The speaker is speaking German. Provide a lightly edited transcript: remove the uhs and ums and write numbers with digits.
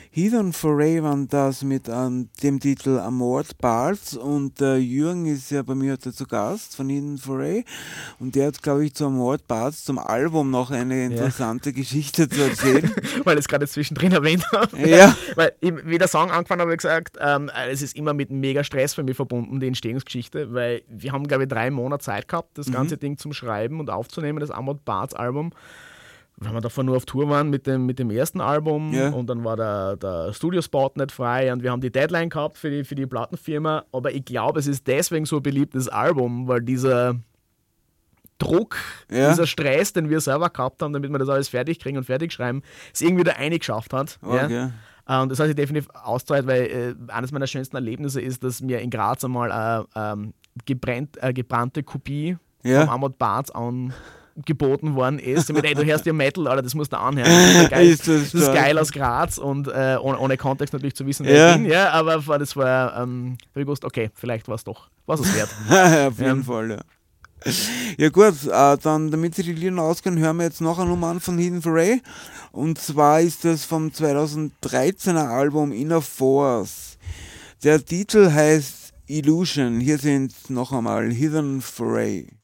Heathen Foray waren das mit dem Titel Amort Bards und Jürgen ist ja bei mir heute zu Gast von Heathen Foray und der hat, glaube ich, zu Amort Bards, zum Album noch eine interessante Geschichte zu erzählen. Weil ich es gerade zwischendrin erwähnt habe. Ja. Weil wie der Song angefangen habe, ich gesagt, es ist immer mit mega Stress für mich verbunden, die Entstehungsgeschichte, weil wir haben, glaube ich, 3 Monate Zeit gehabt, das ganze Ding zum Schreiben und aufzunehmen, das Amort Bards Album. Weil wir davor nur auf Tour waren mit dem ersten Album und dann war der Studiospot nicht frei und wir haben die Deadline gehabt für die Plattenfirma, aber ich glaube, es ist deswegen so ein beliebtes Album, weil dieser Druck, dieser Stress, den wir selber gehabt haben, damit wir das alles fertig kriegen und fertig schreiben, es irgendwie da eingeschafft hat. Okay. Und das hat sich definitiv ausgezahlt, weil eines meiner schönsten Erlebnisse ist, dass mir in Graz einmal eine gebrannte Kopie vom Amort Bards geboten worden ist. Mit, du hörst ja Metal, Alter, das musst du anhören. Das ist geil aus Graz und ohne Kontext natürlich zu wissen, wer ich bin. Ja, aber das war, habe ich gewusst, okay, vielleicht war es es wert. Auf jeden Fall, ja. Ja gut, dann, damit Sie die Lieder auskennen, hören wir jetzt noch eine Nummer an von Heathen Foray. Und zwar ist das vom 2013er Album Inner Force. Der Titel heißt Illusion. Hier sind noch einmal Heathen Foray.